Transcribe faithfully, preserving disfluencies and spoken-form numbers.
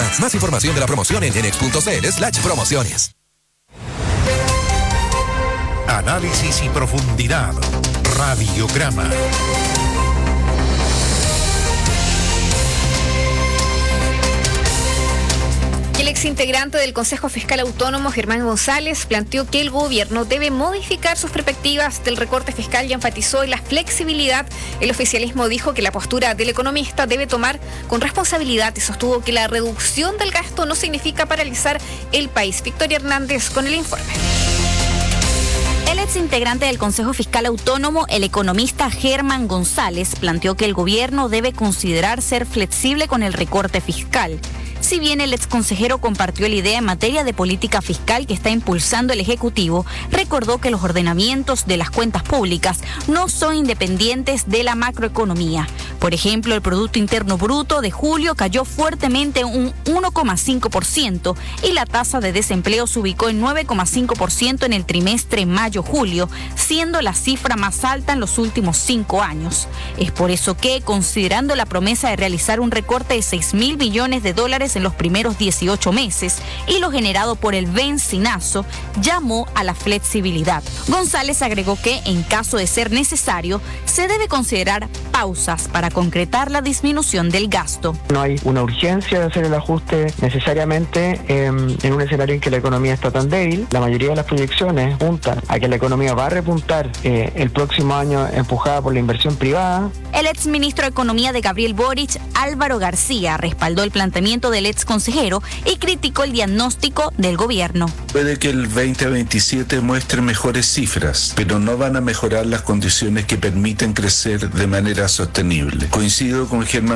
más. Más información de la promoción en enex.cl slash promociones. Análisis y profundidad. Radiograma. El exintegrante del Consejo Fiscal Autónomo, Germán González, planteó que el gobierno debe modificar sus perspectivas del recorte fiscal y enfatizó en la flexibilidad. El oficialismo dijo que la postura del economista debe tomar con responsabilidad y sostuvo que la reducción del gasto no significa paralizar el país. Victoria Hernández con el informe. El exintegrante del Consejo Fiscal Autónomo, el economista Germán González, planteó que el gobierno debe considerar ser flexible con el recorte fiscal. Si bien el exconsejero compartió la idea en materia de política fiscal que está impulsando el Ejecutivo, recordó que los ordenamientos de las cuentas públicas no son independientes de la macroeconomía. Por ejemplo, el Producto Interno Bruto de julio cayó fuertemente un uno coma cinco por ciento y la tasa de desempleo se ubicó en nueve coma cinco por ciento en el trimestre mayo-julio, siendo la cifra más alta en los últimos cinco años. Es por eso que, considerando la promesa de realizar un recorte de seis mil millones de dólares en los primeros dieciocho meses y lo generado por el bencinazo, llamó a la flexibilidad. González agregó que, en caso de ser necesario, se debe considerar pausas para concretar la disminución del gasto. No hay una urgencia de hacer el ajuste necesariamente eh, en un escenario en que la economía está tan débil. La mayoría de las proyecciones apuntan a que la economía va a repuntar eh, el próximo año empujada por la inversión privada. El exministro de Economía de Gabriel Boric, Álvaro García, respaldó el planteamiento del exconsejero y criticó el diagnóstico del gobierno. Puede que el veinte veintisiete muestre mejores cifras, pero no van a mejorar las condiciones que permiten crecer de manera sostenible. Coincido con Germán